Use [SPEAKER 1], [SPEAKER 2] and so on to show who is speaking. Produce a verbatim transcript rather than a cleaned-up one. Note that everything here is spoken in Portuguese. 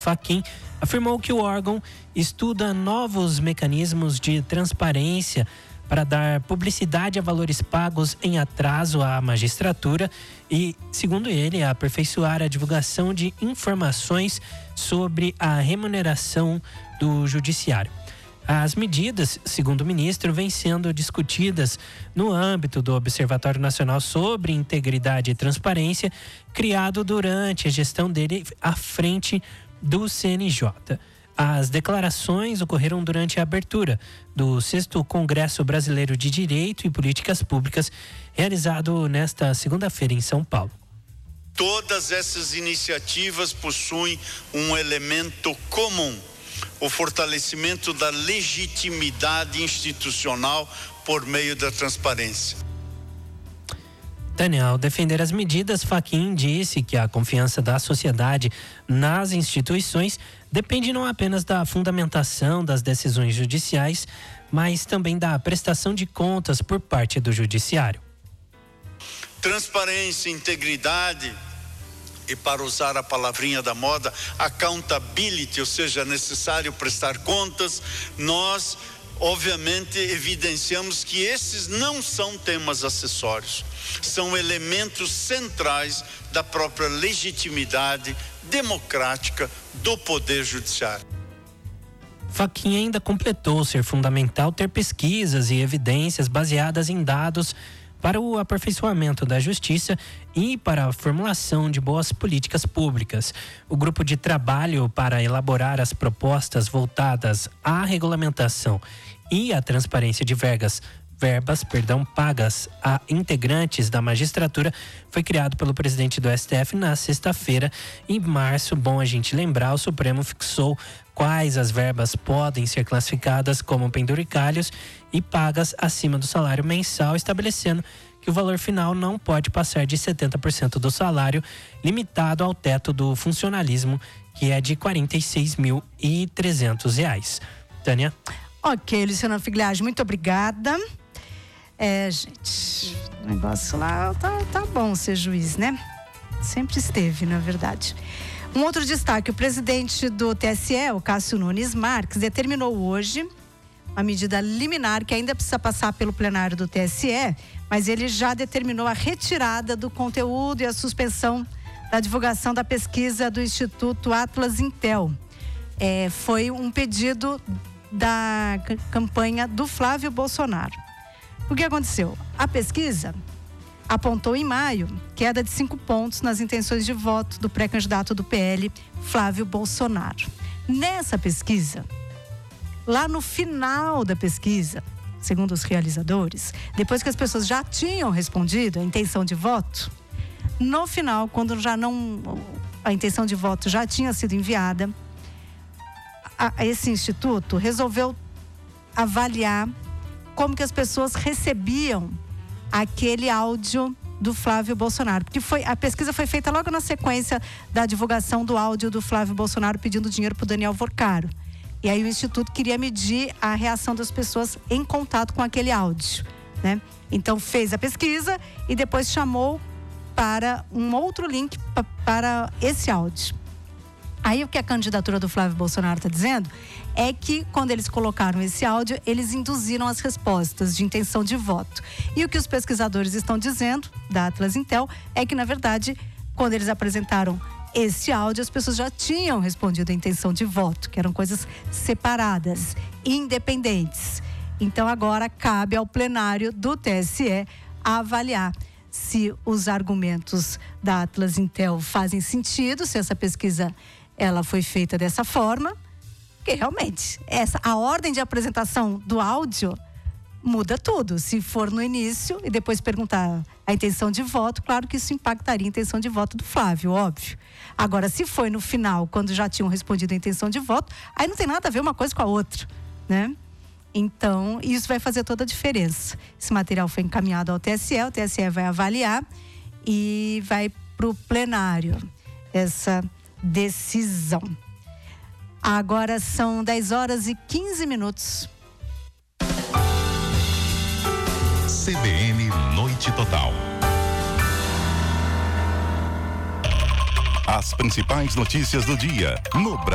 [SPEAKER 1] Fachin afirmou que o órgão estuda novos mecanismos de transparência para dar publicidade a valores pagos em atraso à magistratura e, segundo ele, aperfeiçoar a divulgação de informações sobre a remuneração do judiciário. As medidas, segundo o ministro, vêm sendo discutidas no âmbito do Observatório Nacional sobre Integridade e Transparência, criado durante a gestão dele à frente do C N J. As declarações ocorreram durante a abertura do sexto Congresso Brasileiro de Direito e Políticas Públicas, realizado nesta segunda-feira em São Paulo.
[SPEAKER 2] Todas essas iniciativas possuem um elemento comum: o fortalecimento da legitimidade institucional por meio da transparência.
[SPEAKER 1] Tânia, ao defender as medidas, Fachin disse que a confiança da sociedade nas instituições depende não apenas da fundamentação das decisões judiciais, mas também da prestação de contas por parte do judiciário.
[SPEAKER 2] Transparência, integridade e, para usar a palavrinha da moda, accountability, ou seja, é necessário prestar contas. Nós, obviamente, evidenciamos que esses não são temas acessórios, são elementos centrais da própria legitimidade democrática do Poder Judiciário.
[SPEAKER 1] Fachin ainda completou ser fundamental ter pesquisas e evidências baseadas em dados para o aperfeiçoamento da justiça e para a formulação de boas políticas públicas. O grupo de trabalho para elaborar as propostas voltadas à regulamentação e à transparência de verbas, verbas, perdão, pagas a integrantes da magistratura foi criado pelo presidente do S T F na sexta-feira. Em março, bom a gente lembrar, o Supremo fixou quais as verbas podem ser classificadas como penduricalhos e pagas acima do salário mensal, estabelecendo que o valor final não pode passar de setenta por cento do salário, limitado ao teto do funcionalismo, que é de quarenta e seis mil e trezentos reais. Tânia?
[SPEAKER 3] Ok, Luciana Figliage, muito obrigada. É, gente, o negócio lá tá, tá bom ser juiz, né? Sempre esteve, na verdade. Um outro destaque: o presidente do T S E, o Cássio Nunes Marques, determinou hoje uma medida liminar que ainda precisa passar pelo plenário do T S E, mas ele já determinou a retirada do conteúdo e a suspensão da divulgação da pesquisa do Instituto Atlas Intel. É, foi um pedido da campanha do Flávio Bolsonaro. O que aconteceu? A pesquisa apontou em maio queda de cinco pontos nas intenções de voto do pré-candidato do P L, Flávio Bolsonaro. Nessa pesquisa, lá no final da pesquisa, segundo os realizadores, depois que as pessoas já tinham respondido a intenção de voto, no final, quando já não, a intenção de voto já tinha sido enviada, a, a esse instituto resolveu avaliar como que as pessoas recebiam aquele áudio do Flávio Bolsonaro, porque foi, a pesquisa foi feita logo na sequência da divulgação do áudio do Flávio Bolsonaro pedindo dinheiro para o Daniel Vorcaro. E aí o Instituto queria medir a reação das pessoas em contato com aquele áudio, né? Então fez a pesquisa e depois chamou para um outro link pa, para esse áudio. Aí o que a candidatura do Flávio Bolsonaro está dizendo é que quando eles colocaram esse áudio, eles induziram as respostas de intenção de voto. E o que os pesquisadores estão dizendo, da Atlas Intel, é que na verdade, quando eles apresentaram esse áudio, as pessoas já tinham respondido a intenção de voto, que eram coisas separadas, independentes. Então agora cabe ao plenário do T S E avaliar se os argumentos da Atlas Intel fazem sentido, se essa pesquisa ela foi feita dessa forma, porque realmente essa, a ordem de apresentação do áudio muda tudo. Se for no início e depois perguntar a intenção de voto, claro que isso impactaria a intenção de voto do Flávio, óbvio. Agora, se foi no final, quando já tinham respondido a intenção de voto, aí não tem nada a ver uma coisa com a outra, né? Então, isso vai fazer toda a diferença. Esse material foi encaminhado ao T S E, o T S E vai avaliar e vai para o plenário essa decisão. Agora são dez horas e quinze minutos.
[SPEAKER 4] C B N Noite Total. As principais notícias do dia no Brasil.